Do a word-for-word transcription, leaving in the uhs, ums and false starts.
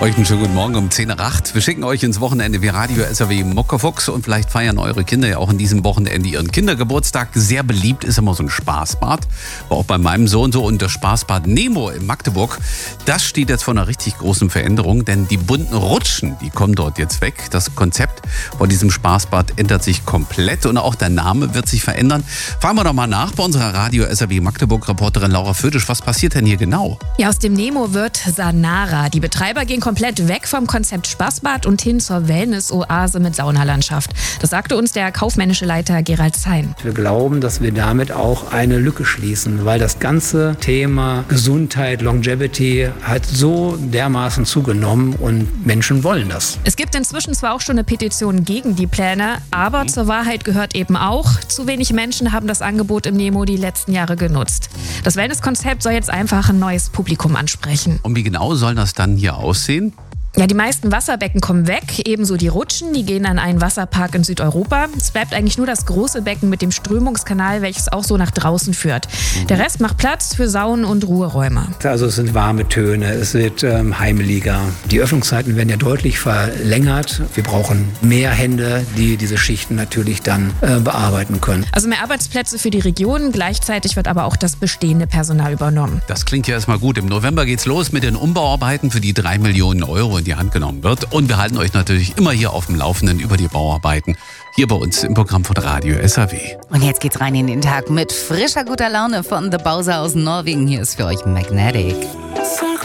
Euch einen schönen guten Morgen um zehn nach acht. Wir schicken euch ins Wochenende wie Radio S R W Mockerfuchs und vielleicht feiern eure Kinder ja auch an diesem Wochenende ihren Kindergeburtstag. Sehr beliebt ist immer so ein Spaßbad. War auch bei meinem Sohn so. Und das Spaßbad Nemo in Magdeburg, das steht jetzt vor einer richtig großen Veränderung, denn die bunten Rutschen, die kommen dort jetzt weg. Das Konzept von diesem Spaßbad ändert sich komplett und auch der Name wird sich verändern. Fragen wir doch mal nach bei unserer Radio S R W Magdeburg-Reporterin Laura Födisch. Was passiert denn hier genau? Ja, aus dem Nemo wird Sanara. Die Betreiber gehen komplett weg vom Konzept Spaßbad und hin zur Wellness-Oase mit Saunalandschaft. Das sagte uns der kaufmännische Leiter Gerald Zein. Wir glauben, dass wir damit auch eine Lücke schließen, weil das ganze Thema Gesundheit, Longevity hat so dermaßen zugenommen und Menschen wollen das. Es gibt inzwischen zwar auch schon eine Petition gegen die Pläne, aber zur Wahrheit gehört eben auch, zu wenig Menschen haben das Angebot im Nemo die letzten Jahre genutzt. Das Wellness-Konzept soll jetzt einfach ein neues Publikum ansprechen. Und wie genau soll das dann hier aussehen? Ja, die meisten Wasserbecken kommen weg, ebenso die Rutschen, die gehen an einen Wasserpark in Südeuropa. Es bleibt eigentlich nur das große Becken mit dem Strömungskanal, welches auch so nach draußen führt. Der Rest macht Platz für Saunen und Ruheräume. Also es sind warme Töne, es wird ähm, heimeliger. Die Öffnungszeiten werden ja deutlich verlängert. Wir brauchen mehr Hände, die diese Schichten natürlich dann äh, bearbeiten können. Also mehr Arbeitsplätze für die Region, gleichzeitig wird aber auch das bestehende Personal übernommen. Das klingt ja erstmal gut. Im November geht's los mit den Umbauarbeiten, für die drei Millionen Euro in die Hand genommen wird. Und wir halten euch natürlich immer hier auf dem Laufenden über die Bauarbeiten. Hier bei uns im Programm von Radio S R W. Und jetzt geht's rein in den Tag mit frischer guter Laune von The Bowser aus Norwegen. Hier ist für euch Magnetic.